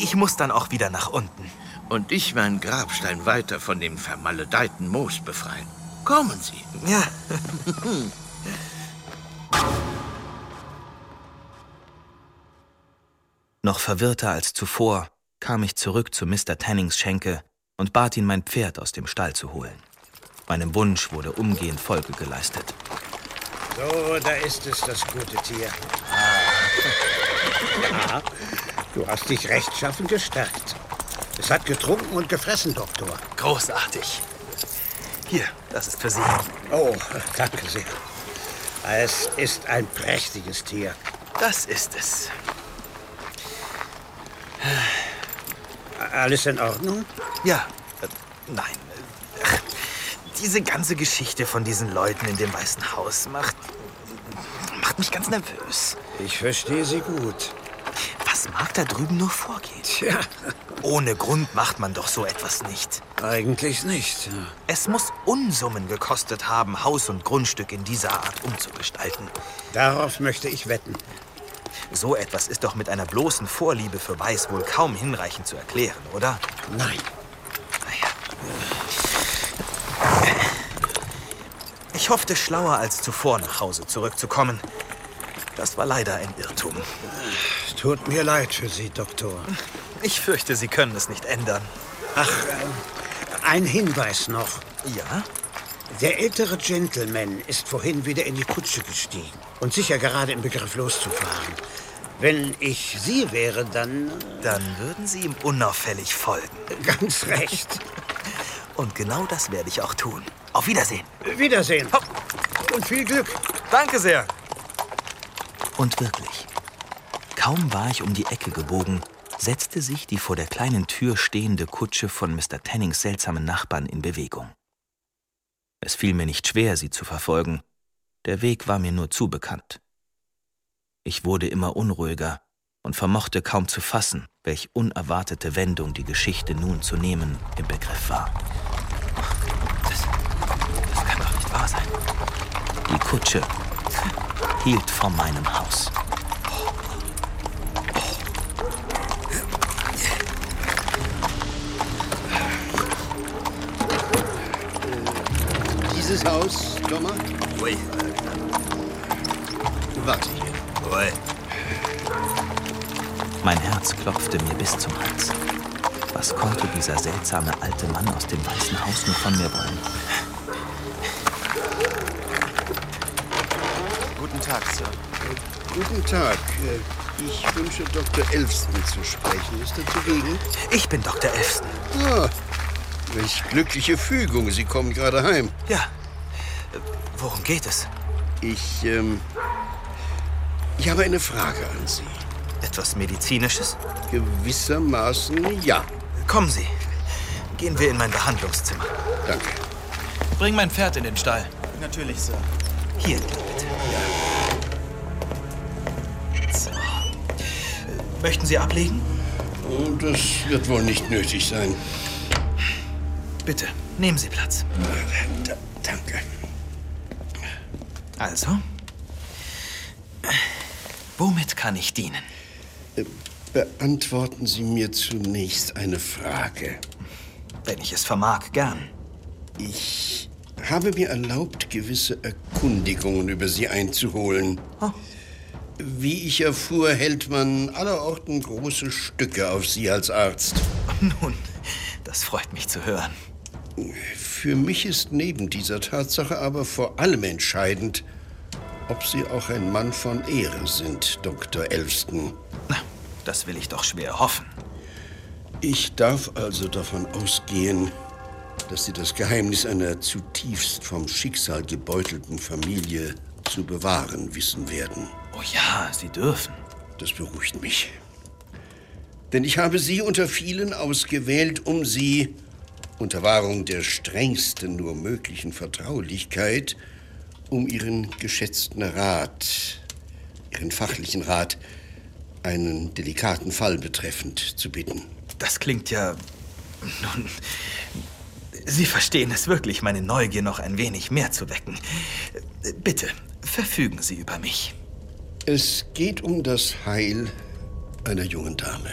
Ich muss dann auch wieder nach unten. Und ich meinen Grabstein weiter von dem vermaledeiten Moos befreien. Kommen Sie. Ja. Noch verwirrter als zuvor kam ich zurück zu Mr. Tannings Schenke und bat ihn, mein Pferd aus dem Stall zu holen. Meinem Wunsch wurde umgehend Folge geleistet. So, da ist es, das gute Tier. Ja, du hast dich rechtschaffen gestärkt. Es hat getrunken und gefressen, Doktor. Großartig. Hier, das ist für Sie. Oh, danke sehr. Es ist ein prächtiges Tier. Das ist es. Alles in Ordnung? Ja, nein. Diese ganze Geschichte von diesen Leuten in dem Weißen Haus macht mich ganz nervös. Ich verstehe Sie gut. Was mag da drüben nur vorgehen? Tja, Ohne Grund macht man doch so etwas nicht. eigentlich nicht. Ja. Es muss Unsummen gekostet haben, Haus und Grundstück in dieser Art umzugestalten. Darauf möchte ich wetten. So etwas ist doch mit einer bloßen Vorliebe für Weiß wohl kaum hinreichend zu erklären, oder? Nein. Naja. Ich hoffte, schlauer als zuvor nach Hause zurückzukommen. Das war leider ein Irrtum. Tut mir leid für Sie, Doktor. Ich fürchte, Sie können es nicht ändern. Ach, ein Hinweis noch. Ja? Der ältere Gentleman ist vorhin wieder in die Kutsche gestiegen und sicher gerade im Begriff loszufahren. Wenn ich Sie wäre, dann... Dann würden Sie ihm unauffällig folgen. Ganz recht. Und genau das werde ich auch tun. Auf Wiedersehen. Wiedersehen. Und viel Glück. Danke sehr. Und wirklich, kaum war ich um die Ecke gebogen, setzte sich die vor der kleinen Tür stehende Kutsche von Mr. Tannings seltsamen Nachbarn in Bewegung. Es fiel mir nicht schwer, sie zu verfolgen. Der Weg war mir nur zu bekannt. Ich wurde immer unruhiger und vermochte kaum zu fassen, welch unerwartete Wendung die Geschichte nun zu nehmen im Begriff war. Das kann doch nicht wahr sein. Die Kutsche hielt vor meinem Haus. Dieses Haus, Thomas? Ui. Warte hier. Ui. Mein Herz klopfte mir bis zum Hals. Was konnte dieser seltsame alte Mann aus dem Weißen Haus nur von mir wollen? Guten Tag, Sir. Guten Tag. Ich wünsche Dr. Elfston zu sprechen. Ist er zugegen? Ich bin Dr. Elfston. Ah, welch glückliche Fügung. Sie kommen gerade heim. Ja. Worum geht es? Ich habe eine Frage an Sie. Etwas Medizinisches? Gewissermaßen ja. Kommen Sie. Gehen wir in mein Behandlungszimmer. Danke. Bring mein Pferd in den Stall. Natürlich, Sir. Hier, bitte. So. Möchten Sie ablegen? Oh, das wird wohl nicht nötig sein. Bitte, nehmen Sie Platz. Danke. Also, womit kann ich dienen? Beantworten Sie mir zunächst eine Frage. Wenn ich es vermag, gern. Ich habe mir erlaubt, gewisse Erkundigungen über Sie einzuholen. Oh. Wie ich erfuhr, hält man allerorten große Stücke auf Sie als Arzt. Nun, das freut mich zu hören. Für mich ist neben dieser Tatsache aber vor allem entscheidend, ob Sie auch ein Mann von Ehre sind, Dr. Elfston. Na, das will ich doch schwer hoffen. Ich darf also davon ausgehen, dass Sie das Geheimnis einer zutiefst vom Schicksal gebeutelten Familie zu bewahren wissen werden. Oh ja, Sie dürfen. Das beruhigt mich. Denn ich habe Sie unter vielen ausgewählt, um Sie unter Wahrung der strengsten nur möglichen Vertraulichkeit um Ihren geschätzten Rat, Ihren fachlichen Rat, einen delikaten Fall betreffend zu bitten. Das klingt ja... Nun, Sie verstehen es wirklich, meine Neugier noch ein wenig mehr zu wecken. Bitte, verfügen Sie über mich. Es geht um das Heil einer jungen Dame.